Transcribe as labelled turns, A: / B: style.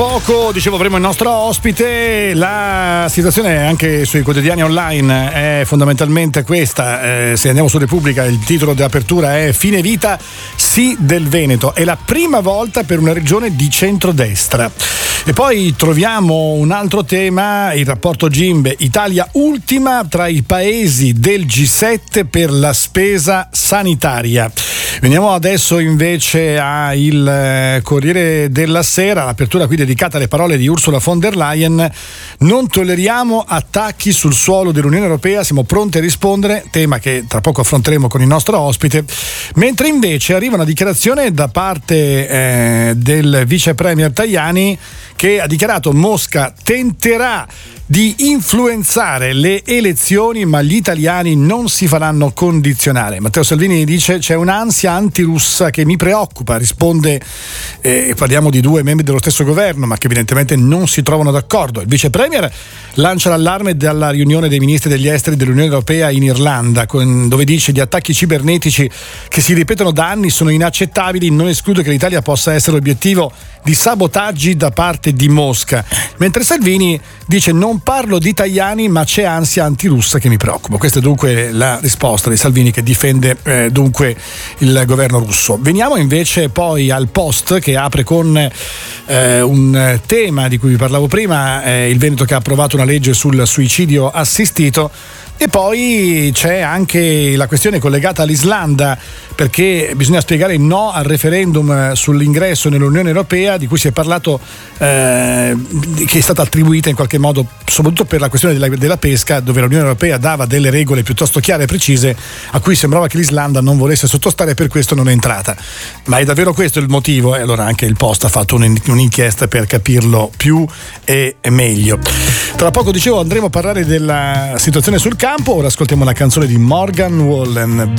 A: Poco, dicevo, avremo il nostro ospite. La situazione anche sui quotidiani online è fondamentalmente questa. Se andiamo su Repubblica, il titolo di apertura è "Fine vita, sì del Veneto". È la prima volta per una regione di centrodestra. E poi troviamo un altro tema, il rapporto Gimbe, Italia ultima tra i paesi del G7 per la spesa sanitaria. Veniamo adesso invece a il Corriere della Sera, l'apertura qui dedicata alle parole di Ursula von der Leyen. Non tolleriamo attacchi sul suolo dell'Unione Europea, siamo pronti a rispondere, tema che tra poco affronteremo con il nostro ospite. Mentre invece arriva una dichiarazione da parte del vice premier Tajani, che ha dichiarato: Mosca tenterà di influenzare le elezioni, ma gli italiani non si faranno condizionare. Matteo Salvini dice: c'è un'ansia antirussa che mi preoccupa, risponde, parliamo di due membri dello stesso governo ma che evidentemente non si trovano d'accordo. Il vice premier lancia l'allarme dalla riunione dei ministri degli esteri dell'Unione Europea in Irlanda, dove dice: gli attacchi cibernetici che si ripetono da anni sono inaccettabili, non esclude che l'Italia possa essere obiettivo di sabotaggi da parte di Mosca. Mentre Salvini dice: non parlo di Tajani ma c'è ansia antirussa che mi preoccupa. Questa è dunque la risposta di Salvini, che difende dunque il governo russo. Veniamo invece poi al Post, che apre con un tema di cui vi parlavo prima, il Veneto che ha approvato una legge sul suicidio assistito. E poi c'è anche la questione collegata all'Islanda, perché bisogna spiegare il no al referendum sull'ingresso nell'Unione Europea, di cui si è parlato, che è stata attribuita in qualche modo soprattutto per la questione della pesca, dove l'Unione Europea dava delle regole piuttosto chiare e precise a cui sembrava che l'Islanda non volesse sottostare, e per questo non è entrata. Ma è davvero questo il motivo? E allora anche il Post ha fatto un'inchiesta per capirlo più e meglio. Tra poco, dicevo, andremo a parlare della situazione sul campo. Ora ascoltiamo la canzone di Morgan Wallen,